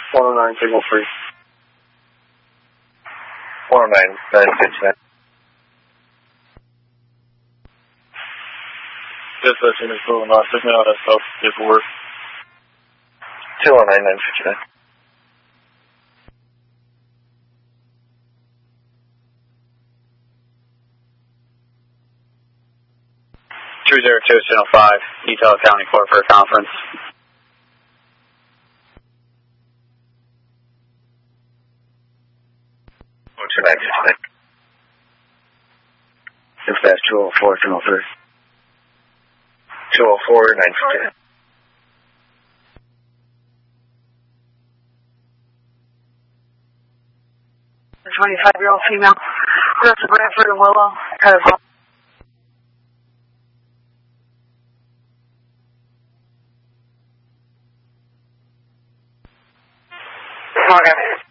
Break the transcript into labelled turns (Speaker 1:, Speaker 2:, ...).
Speaker 1: 109, signal free.
Speaker 2: 109, 969.
Speaker 1: Dispatch unit moving on, signal out as south, paperwork.
Speaker 2: 219, 959.
Speaker 3: Two 202-5, Utah County Court for a conference.
Speaker 2: Dispatch 204, 203. 204, 959.
Speaker 4: The 25-year-old female, Rest of Bradford and Willow, kind of. Okay.